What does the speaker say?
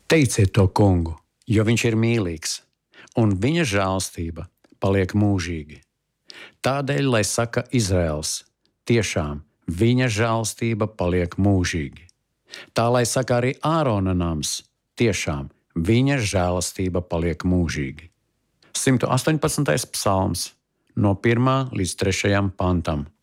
Teiciet to kungu, jo viņš ir mīlīgs, un viņa žēlstība paliek mūžīgi. Tādēļ, lai saka Izraels, tiešām viņa žēlstība paliek mūžīgi. Tā lai saka arī Ārona nams, tiešām viņa žēlstība paliek mūžīgi. 118. psalms no 1 līdz 3. pantam.